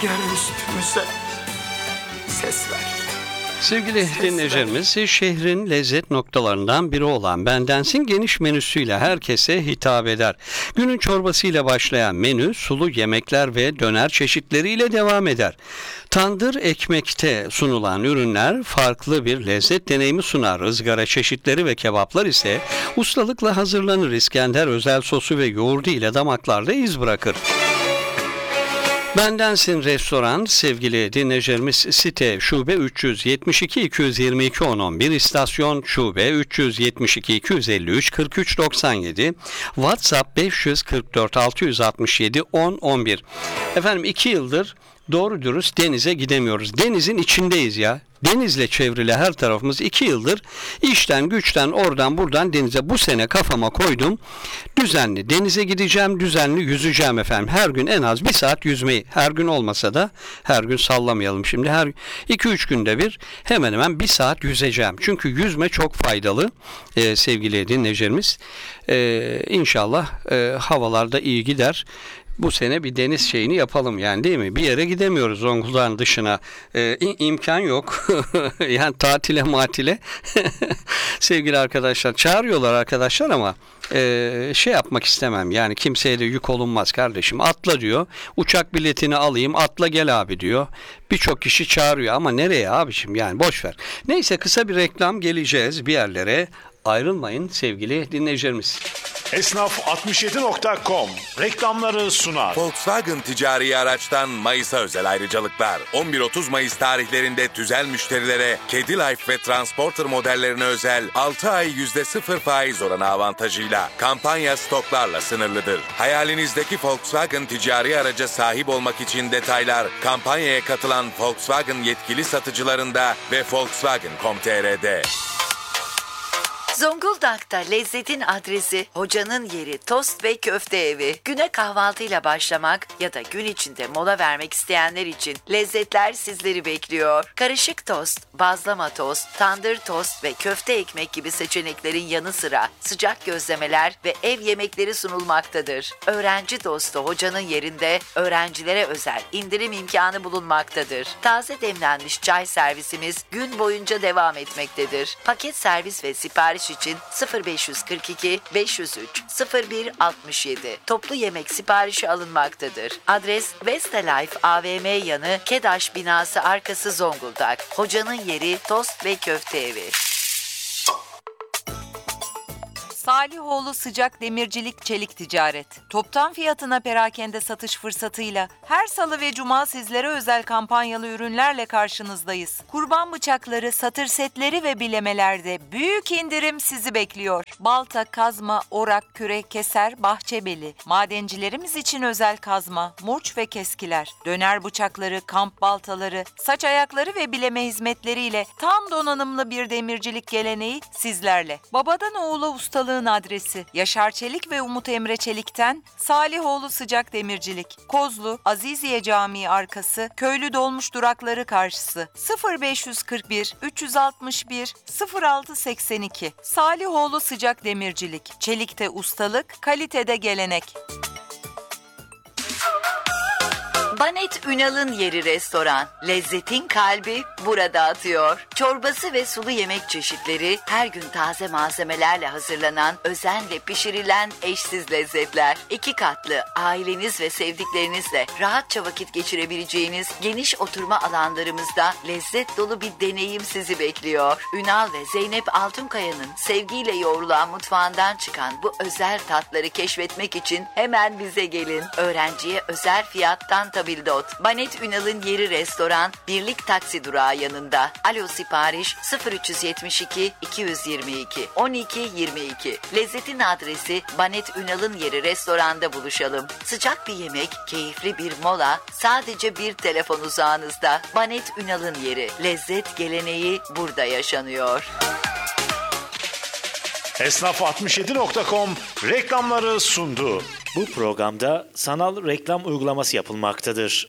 rüzgar üstümüze ses ver. Sevgili dinleyicilerimiz, şehrin lezzet noktalarından biri olan Bendensin geniş menüsüyle herkese hitap eder. Günün çorbasıyla başlayan menü sulu yemekler ve döner çeşitleriyle devam eder. Tandır ekmekte sunulan ürünler farklı bir lezzet deneyimi sunar. Izgara çeşitleri ve kebaplar ise ustalıkla hazırlanır. İskender özel sosu ve yoğurdu ile damaklarda iz bırakır. Bendensin restoran sevgili dinleyicilerimiz site şube 372 222 1011 istasyon şube 372 253 43 97 WhatsApp 544 667 10 11. Efendim 2 yıldır doğru dürüst denize gidemiyoruz. Denizin içindeyiz ya. Denizle çevrili her tarafımız 2 yıldır işten güçten oradan buradan denize bu sene kafama koydum. Düzenli denize gideceğim, düzenli yüzeceğim efendim. Her gün en az 1 saat yüzmeyi, her gün olmasa da her gün sallamayalım şimdi. Her 2-3 günde bir hemen hemen 1 saat yüzeceğim. Çünkü yüzme çok faydalı sevgili dinleyicilerimiz. İnşallah havalarda iyi gider. Bu sene bir deniz şeyini yapalım yani değil mi? Bir yere gidemiyoruz Zonguldak'ın dışına. İmkan yok. Yani tatile matile. Sevgili arkadaşlar çağırıyorlar arkadaşlar ama şey yapmak istemem. Yani kimseye de yük olunmaz kardeşim. Atla diyor. Uçak biletini alayım atla gel abi diyor. Birçok kişi çağırıyor ama nereye abiciğim yani boş ver. Neyse kısa bir reklam geleceğiz bir yerlere. Ayrılmayın sevgili dinleyicilerimiz. Esnaf67.com reklamları sunar. Volkswagen ticari araçtan Mayıs'a özel ayrıcalıklar. 11-30 Mayıs tarihlerinde tüzel müşterilere Kedi Life ve Transporter modellerine özel 6 ay %0 faiz oranı avantajıyla kampanya stoklarla sınırlıdır. Hayalinizdeki Volkswagen ticari araca sahip olmak için detaylar kampanyaya katılan Volkswagen yetkili satıcılarında ve Volkswagen.com.tr'de. Zonguldak'ta lezzetin adresi, hocanın yeri tost ve köfte evi. Güne kahvaltıyla başlamak ya da gün içinde mola vermek isteyenler için lezzetler sizleri bekliyor. Karışık tost, bazlama tost, tandır tost ve köfte ekmek gibi seçeneklerin yanı sıra sıcak gözlemeler ve ev yemekleri sunulmaktadır. Öğrenci dostu hocanın yerinde öğrencilere özel indirim imkanı bulunmaktadır. Taze demlenmiş çay servisimiz gün boyunca devam etmektedir. Paket servis ve sipariş için 0542 503 01 67 toplu yemek siparişi alınmaktadır. Adres Westlife AVM yanı KEDAŞ binası arkası Zonguldak. Hocanın yeri tost ve köfte evi. Salihoğlu Sıcak Demircilik Çelik Ticaret. Toptan fiyatına perakende satış fırsatıyla her salı ve cuma sizlere özel kampanyalı ürünlerle karşınızdayız. Kurban bıçakları, satır setleri ve bilemelerde büyük indirim sizi bekliyor. Balta, kazma, orak, kürek, keser, bahçebeli. Madencilerimiz için özel kazma, murç ve keskiler. Döner bıçakları, kamp baltaları, saç ayakları ve bileme hizmetleriyle tam donanımlı bir demircilik geleneği sizlerle. Babadan oğula ustalığın adresi Yaşar Çelik ve Umut Emre Çelik'ten Salihoğlu Sıcak Demircilik. Kozlu, Aziziye Camii arkası, Köylü Dolmuş durakları karşısı. 0541 361 0682. Salihoğlu Sıcak Demircilik. Çelikte ustalık, kalitede gelenek. Banet Ünal'ın yeri restoran. Lezzetin kalbi burada atıyor. Çorbası ve sulu yemek çeşitleri her gün taze malzemelerle hazırlanan, özenle pişirilen eşsiz lezzetler. 2 katlı, aileniz ve sevdiklerinizle rahatça vakit geçirebileceğiniz geniş oturma alanlarımızda lezzet dolu bir deneyim sizi bekliyor. Ünal ve Zeynep Altunkaya'nın sevgiyle yoğrulan mutfağından çıkan bu özel tatları keşfetmek için hemen bize gelin. Öğrenciye özel fiyattan tabildot. Banet Ünal'ın yeri restoran, Birlik Taksi durağı yanında. Alo sipariş 0372 222 12 22. Lezzetin adresi Banet Ünal'ın yeri restoranda buluşalım. Sıcak bir yemek, keyifli bir mola, sadece bir telefon uzağınızda. Banet Ünal'ın yeri. Lezzet geleneği burada yaşanıyor. Esnaf67.com reklamları sundu. Bu programda sanal reklam uygulaması yapılmaktadır.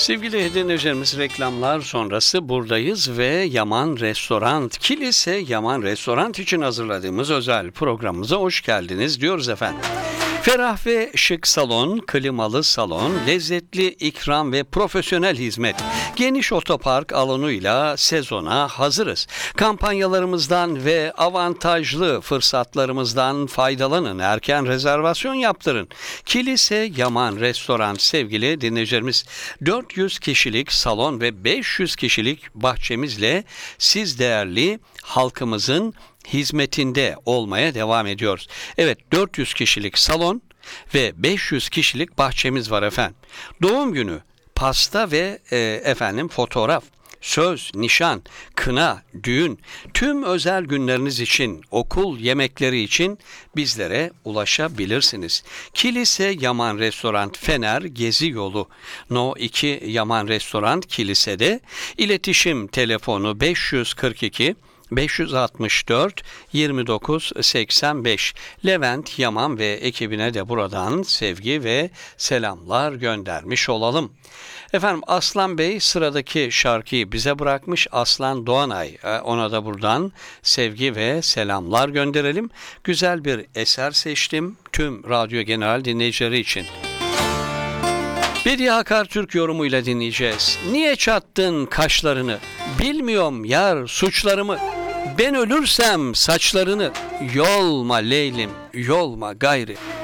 Sevgili dinleyicilerimiz, reklamlar sonrası buradayız ve Yaman Restoran, Kilise Yaman Restoran için hazırladığımız özel programımıza hoş geldiniz diyoruz efendim. Ferah ve şık salon, klimalı salon, lezzetli ikram ve profesyonel hizmet. Geniş otopark alanıyla sezona hazırız. Kampanyalarımızdan ve avantajlı fırsatlarımızdan faydalanın. Erken rezervasyon yaptırın. Kilise Yaman Restoran sevgili dinleyicilerimiz, 400 kişilik salon ve 500 kişilik bahçemizle siz değerli halkımızın hizmetinde olmaya devam ediyoruz. Evet, 400 kişilik salon ve 500 kişilik bahçemiz var efendim. Doğum günü, pasta ve fotoğraf, söz, nişan, kına, düğün, tüm özel günleriniz için, okul yemekleri için bizlere ulaşabilirsiniz. Kilise Yaman Restoran, Fener Gezi Yolu, No 2 Yaman Restoran Kilise'de. İletişim telefonu 542 564 29 85. Levent Yaman ve ekibine de buradan sevgi ve selamlar göndermiş olalım. Efendim, Aslan Bey sıradaki şarkıyı bize bırakmış, Aslan Doğanay. Ona da buradan sevgi ve selamlar gönderelim. Güzel bir eser seçtim tüm Radyo Genel dinleyicileri için. Bediye Akartürk yorumuyla dinleyeceğiz. Niye çattın kaşlarını? Bilmiyorum yar suçlarımı. Ben ölürsem saçlarını. Yolma Leylim, yolma gayrı.